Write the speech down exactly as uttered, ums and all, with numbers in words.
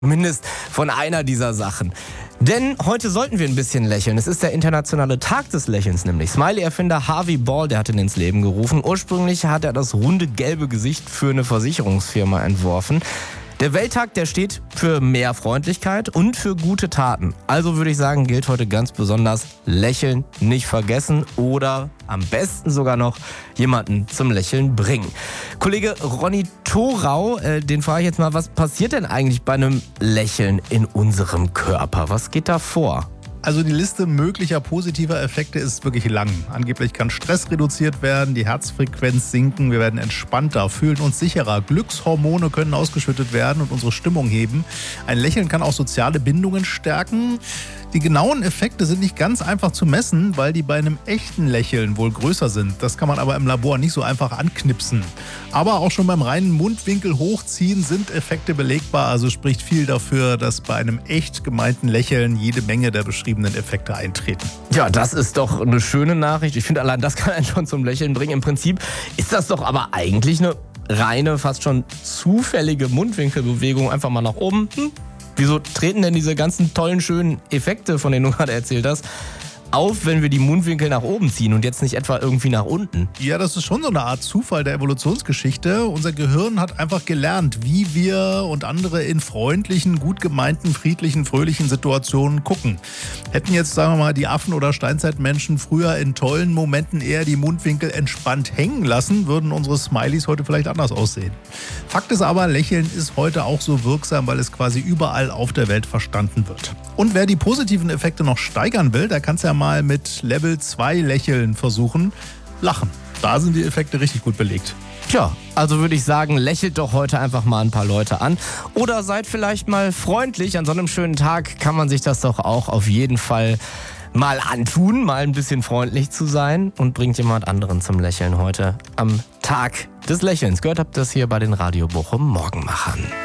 Zumindest von einer dieser Sachen. Denn heute sollten wir ein bisschen lächeln. Es ist der internationale Tag des Lächelns nämlich. Smiley-Erfinder Harvey Ball, der hat ihn ins Leben gerufen. Ursprünglich hat er das runde gelbe Gesicht für eine Versicherungsfirma entworfen. Der Welttag, der steht für mehr Freundlichkeit und für gute Taten. Also würde ich sagen, gilt heute ganz besonders Lächeln nicht vergessen oder am besten sogar noch jemanden zum Lächeln bringen. Kollege Ronny Thorau, äh, den frage ich jetzt mal, was passiert denn eigentlich bei einem Lächeln in unserem Körper? Was geht da vor? Also die Liste möglicher positiver Effekte ist wirklich lang. Angeblich kann Stress reduziert werden, die Herzfrequenz sinken, wir werden entspannter, fühlen uns sicherer, Glückshormone können ausgeschüttet werden und unsere Stimmung heben. Ein Lächeln kann auch soziale Bindungen stärken. Die genauen Effekte sind nicht ganz einfach zu messen, weil die bei einem echten Lächeln wohl größer sind. Das kann man aber im Labor nicht so einfach anknipsen. Aber auch schon beim reinen Mundwinkel hochziehen sind Effekte belegbar. Also spricht viel dafür, dass bei einem echt gemeinten Lächeln jede Menge der beschriebenen Effekte eintreten. Ja, das ist doch eine schöne Nachricht. Ich finde, allein das kann einen schon zum Lächeln bringen. Im Prinzip ist das doch aber eigentlich eine reine, fast schon zufällige Mundwinkelbewegung. Einfach mal nach oben. Hm. Wieso treten denn diese ganzen tollen, schönen Effekte, von denen du gerade erzählt hast, auf, wenn wir die Mundwinkel nach oben ziehen und jetzt nicht etwa irgendwie nach unten? Ja, das ist schon so eine Art Zufall der Evolutionsgeschichte. Unser Gehirn hat einfach gelernt, wie wir und andere in freundlichen, gut gemeinten, friedlichen, fröhlichen Situationen gucken. Hätten jetzt, sagen wir mal, die Affen oder Steinzeitmenschen früher in tollen Momenten eher die Mundwinkel entspannt hängen lassen, würden unsere Smileys heute vielleicht anders aussehen. Fakt ist aber, Lächeln ist heute auch so wirksam, weil es quasi überall auf der Welt verstanden wird. Und wer die positiven Effekte noch steigern will, der kann es ja mal mit Level zwei Lächeln versuchen. Lachen. Da sind die Effekte richtig gut belegt. Tja, also würde ich sagen, lächelt doch heute einfach mal ein paar Leute an. Oder seid vielleicht mal freundlich. An so einem schönen Tag kann man sich das doch auch auf jeden Fall mal antun, mal ein bisschen freundlich zu sein und bringt jemand anderen zum Lächeln heute am Tag des Lächelns. Gehört habt ihr das hier bei den Radio Bochum Morgenmachern.